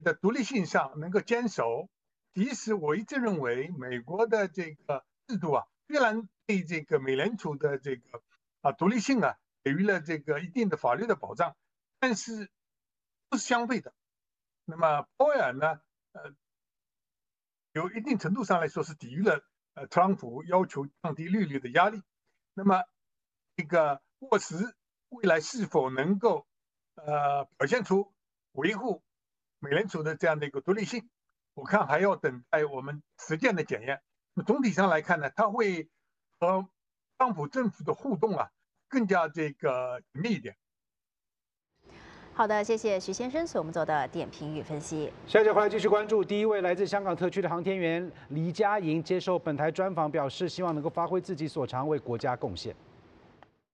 的独立性上能够坚守。其实我一直认为，美国的这个制度啊，虽然对这个美联储的这个独立性啊给予了这个一定的法律的保障，但是不是相对的。那么鲍威尔呢，呃，有一定程度上来说是抵御了特朗普要求降低利率的压力。那么这个沃什未来是否能够表现出维护美联储的这样的一个独立性，我看还要等待我们实践的检验。那总体上来看呢，它会和特朗普政府的互动啊更加这个紧密一点。 好的，谢谢徐先生所我们做的点评与分析。 下节回来继续关注第一位来自香港特区的航天员黎佳莹接受本台专访，表示希望能够发挥自己所长，为国家贡献。